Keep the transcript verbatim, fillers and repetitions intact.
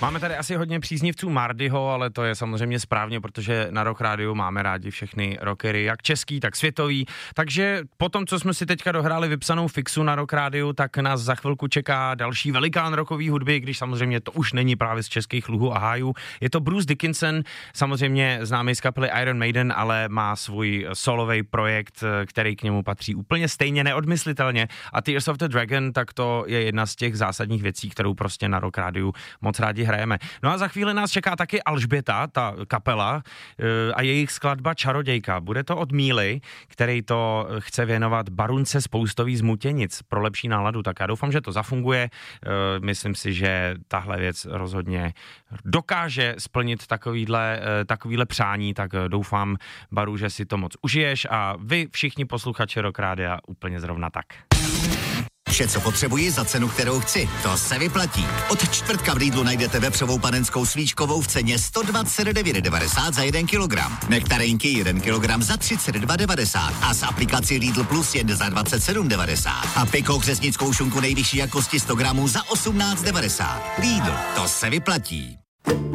Máme tady asi hodně příznivců Mardyho, ale to je samozřejmě správně, protože na Rock Rádiu máme rádi všechny rockery, jak český, tak světový. Takže po tom, co jsme si teďka dohráli vypsanou fixu na Rock Rádiu, tak nás za chvilku čeká další velikán rockové hudby, když samozřejmě to už není právě z českých luhů a hájů. Je to Bruce Dickinson, samozřejmě známý z kapely Iron Maiden, ale má svůj solový projekt, který k němu patří úplně stejně neodmyslitelně. A Tears of the Dragon, tak to je jedna z těch zásadních věcí, kterou prostě na Rock Rádiu moc rádi hrajeme. No a za chvíli nás čeká taky Alžběta, ta kapela, a jejich skladba Čarodějka. Bude to od Míly, který to chce věnovat barunce spoustový z Mutěnic pro lepší náladu. Tak já doufám, že to zafunguje. Myslím si, že tahle věc rozhodně dokáže splnit takovýhle, takovýhle přání, tak doufám, Baru, že si to moc užiješ a vy všichni posluchači Rock Rádia úplně zrovna tak. Vše, co potřebuji za cenu, kterou chci. To se vyplatí. Od čtvrtka v Lidlu najdete vepřovou panenskou svíčkovou v ceně sto dvacet devět devadesát za jeden kilogram. Nektarinky jeden kilogram za třicet dva devadesát a z aplikací Lidl Plus jen za dvacet sedm devadesát. A pikou řeznickou šunku nejvyšší jakosti sto gramů za osmnáct devadesát. Lidl, to se vyplatí.